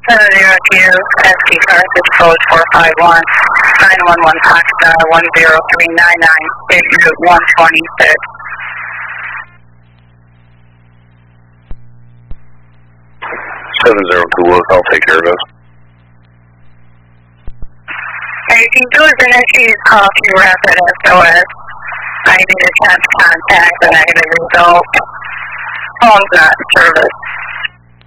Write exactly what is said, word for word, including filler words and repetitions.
seven zero two, S T car, zip code four five one, nine one one Foxtrot, one zero three nine nine, big route one twenty-six. seven zero two, I'll take care of this. Hey, you can do is initiate call to Rapid S O S. I need a chance contact and I get a result. Phone's not in service.